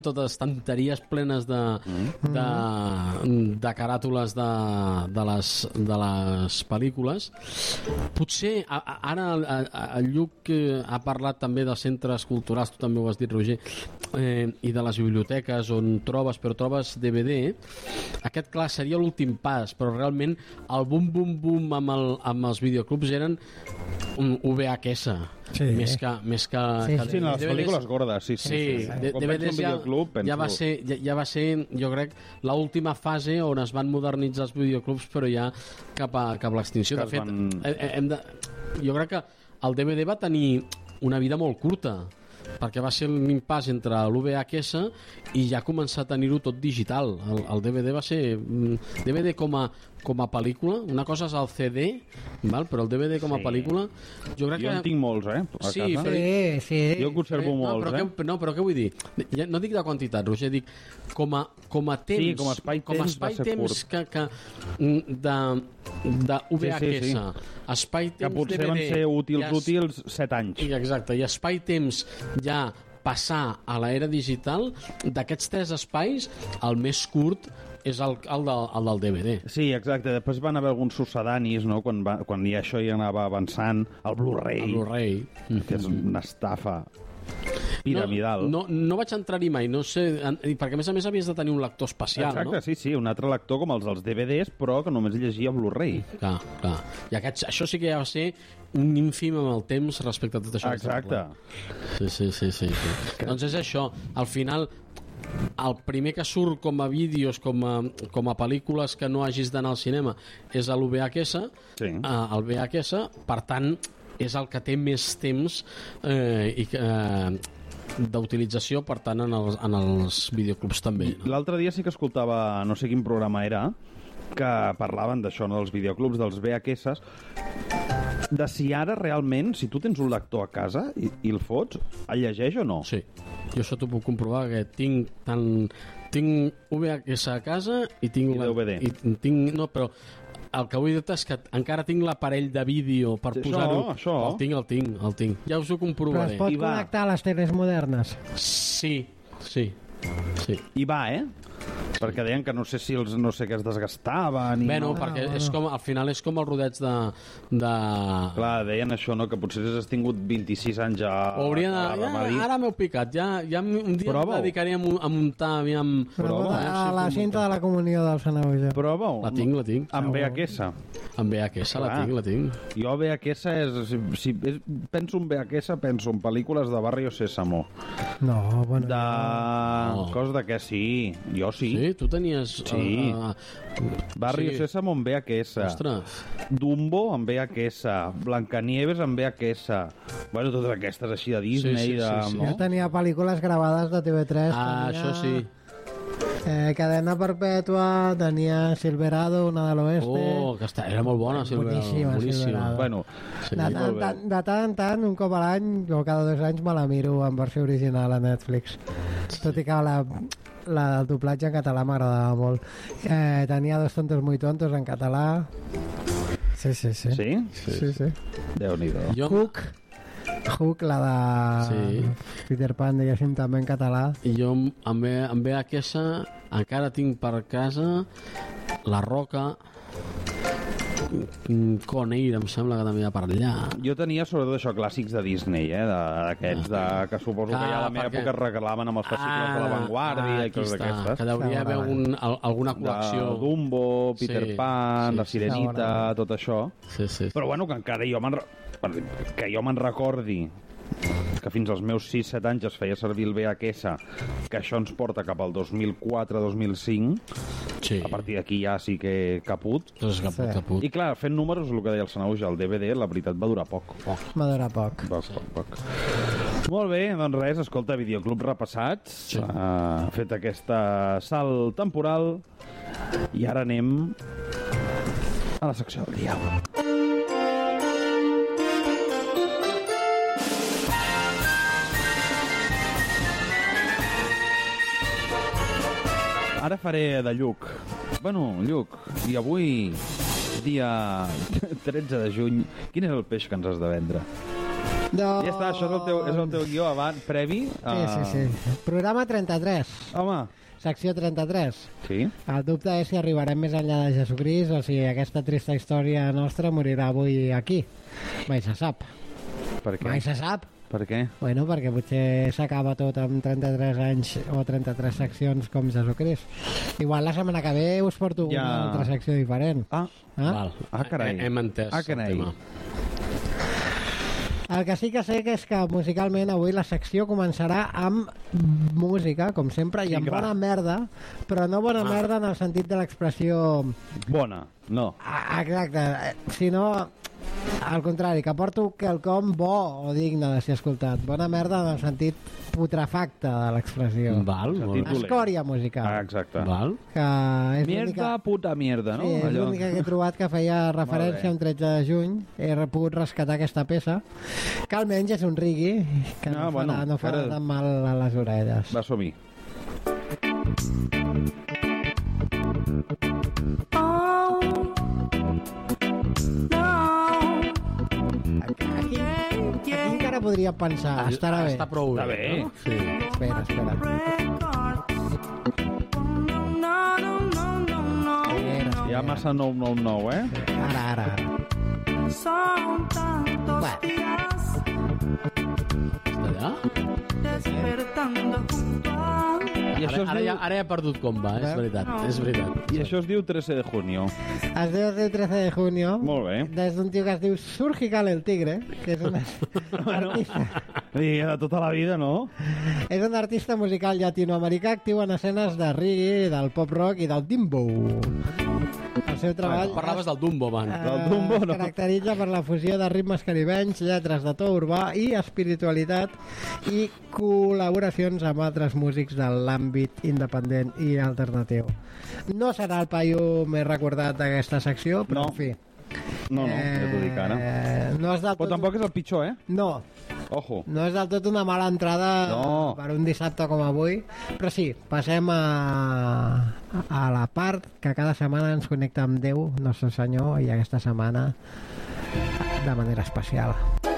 totes estanteries plenes de caràtules de les pel·lícules. Potser ara el Lluc ha parlat també dels centres culturals, tu també ho has dit, Roger, i de les biblioteques on trobes DVD. Aquest, clar, seria l'últim pas, però realment el boom amb els videoclubs eren un VHS. Sí. Més que les pel·lícules gordes, sí. DVDs ja va ser, jo crec, l'última fase on es van modernitzar els videoclubs, però ja cap a l'extinció. De fet, jo crec que el DVD va tenir una vida molt curta, perquè va ser l'impàs entre l'VHS i ja començar a tenir-ho tot digital. El DVD va ser DVD com a pel·lícula. Una cosa és el CD, val? Però el DVD com a pel·lícula jo crec que... Jo en tinc molts, a casa. Sí. Jo conservo molts, però què vull dir? No dic de quantitat, Roger, dic com a temps, sí, com a espai-temps de VHS, espai-temps que potser DVD, van ser útils 7 anys. Exacte, i espai-temps ja passar a l'era digital. D'aquests 3 espais, el més curt és el del DVD. Sí, exacte. Després van haver alguns succedanis, no? Quan ja això ja anava avançant. El Blu-ray. Que és una estafa piramidal. No vaig entrar-hi mai, no sé, perquè a més havies de tenir un lector especial. Exacte, no? Sí, un altre lector com els dels DVDs, però que només llegia Blu-ray. Clar. I això sí que ja va ser un ínfim amb el temps respecte a tot això. Exacte. Sí. Doncs és això, al final el primer que surt com a vídeos, com a pel·lícules que no hagis d'anar al cinema és el VHS. Sí. El VHS, per tant, és el que té més temps d'utilització, per tant, en els videoclubs també. L'altre dia sí que escoltava, no sé quin programa era, que parlaven d'això, no? Dels videoclubs, dels VHS, de si ara realment, si tu tens un lector a casa i el fots, el llegeix o no? Sí, jo això t'ho puc comprovar, que tinc VHS a casa i tinc DVD. No, però el que vull dir és que encara tinc l'aparell de vídeo per posar-ho. Això. El tinc. Ja us ho comprovaré. Però es pot connectar a les teles modernes? Sí. I va, perquè deien que no sé què es desgastaven. Perquè al final és com el rodeig de... Clar, deien això, no? Que potser has tingut 26 anys ara m'heu picat, ja un dia em dedicaré a muntar a la cinta de la comunió del Sanagoja. Prova-ho. La tinc. Amb VHS. Amb VHS, la tinc. Jo VHS si penso en VHS, penso en pel·lícules de Barrio Sésamo. No, bueno. Cos de què sí. Jo sí. Sí, tu tenies... Sí. Barrio Sésamo en VHS. Ostres. Dumbo en VHS. Blancanieves en VHS. Bueno, totes aquestes així de Disney. Sí. Jo tenia pel·lícules gravades de TV3. Això sí. Cadena Perpètua, tenia Silverado, una de l'Oeste. Era molt bona, boníssima. Bueno, de tant en tant, un cop a l'any o cada 2 anys me la miro en versió original a Netflix. Tot i que el doblatge en català m'agradava molt. Tenia Dos tontos muy tontos en català. Sí. Sí? Déu-n'hi-do. Hook, la de Peter Pan, diguéssim, també en català. I jo em ve aquesta, encara tinc per casa La Roca, Coneir, em sembla que també hi ha per allà. Jo tenia sobretot això, clàssics de Disney, d'aquests que suposo que ja a la meva època es regalaven amb els fascicles de l'avantguàrdia i coses d'aquestes. Que hauria d'haver alguna col·lecció. De Dumbo, Peter Pan, La Sirenita, tot això. Sí. Però bueno, que encara jo me'n recordi que fins als meus 6-7 anys es feia servir el VHS, que això ens porta cap al 2004-2005. Sí. A partir d'aquí ja sí que caput. Caput. I clar, fent números, el que deia el Sanahuja, el DVD, la veritat, va durar poc. Va durar poc. Poc. Molt bé, doncs res, escolta, videoclub repassats. Sí. Fet aquesta salt temporal. I ara anem a la secció del dia. Ara faré de Lluc. Bueno, Lluc, i avui, dia 13 de juny, quin és el peix que ens has de vendre? No. Ja està, això és el teu guió abans, previ. Sí. Programa 33. Home. Secció 33. Sí. El dubte és si arribarem més enllà de Jesucrist o si aquesta trista història nostra morirà avui aquí. Mai se sap. Per què? Mai se sap. Per què? Bueno, perquè potser s'acaba tot amb 33 anys o 33 seccions com Jesucrist. Igual la setmana que ve us porto una altra secció diferent. Val. Carai. Hem entès el tema. El que sí que sé que és que musicalment avui la secció començarà amb música, com sempre, i amb bona merda, però no bona merda en el sentit de l'expressió... Bona, no. Exacte, sinó al contrari, que porto quelcom bo o digne de ser escoltat. Bona merda en el sentit putrefacte de l'expressió. Val, escòria musical. Exacte. Val. Que és mierda, puta mierda, no? Sí, és l'única que he trobat que feia referència a un 13 de juny. He pogut rescatar aquesta peça, que almenys és un reggae, que no farà tan mal a les orelles. Va, som-hi. Aquí encara podria pensar, estarà bé. Està prou bé. No? Sí. Espera. Hi ha massa 999, eh? Ara. Està allà? Ara ja he perdut com va, és veritat. I això es diu 13 de junio. Es diu el 13 de junio. Molt bé. Des d'un tio que es diu Surgical el Tigre, que és un artista... De tota la vida, no? És un artista musical llatinoamericà actiu en escenes de reggae, del pop-rock i del dimbo. El seu treball... Parlaves del Dumbo, man. Del Dumbo, no. Es caracteritza per la fusió de ritmes caribenys, lletres de to urbà i espiritualitat i col·laboracions amb altres músics de l'àmbit independent i alternatiu. No serà el paio més recordat d'aquesta secció, però en fi. No, ja t'ho dic ara. No és del però tampoc és el pitjor, eh? No. Ojo. No és del tot una mala entrada per un dissabte com avui, però sí, passem a la part que cada setmana ens connecta amb Déu, nostre Senyor, i aquesta setmana de manera especial.